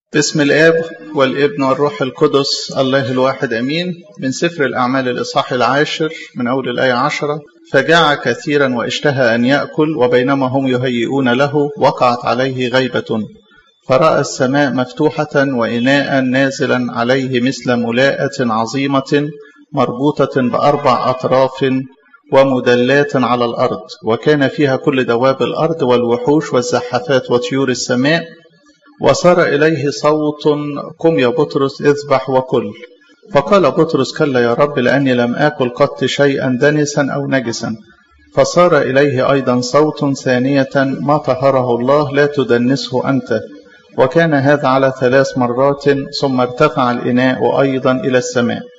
باسم الآب والابن والروح القدس الله الواحد أمين. من سفر الأعمال الإصحاح 10 من أول الآية 10. فجاع كثيرا واشتهى أن يأكل، وبينما هم يهيئون له وقعت عليه غيبة، فرأى السماء مفتوحة وإناء نازلا عليه مثل ملاءة عظيمة مربوطة بأربع أطراف ومدلات على الأرض، وكان فيها كل دواب الأرض والوحوش والزحافات وطيور السماء. وصار إليه صوت: قم يا بطرس اذبح وكل. فقال بطرس: كلا يا رب، لأني لم آكل قط شيئا دنسا أو نجسا. فصار إليه أيضا صوت ثانية: ما طهره الله لا تدنسه أنت. وكان هذا على 3 مرات، ثم ارتفع الإناء أيضا إلى السماء.